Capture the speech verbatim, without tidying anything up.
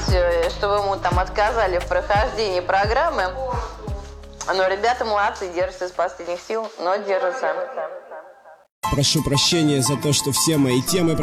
э, чтобы ему там отказали в прохождении программы. Но ребята молодцы, держатся из последних сил, но держатся. Прошу прощения за то, что все мои темы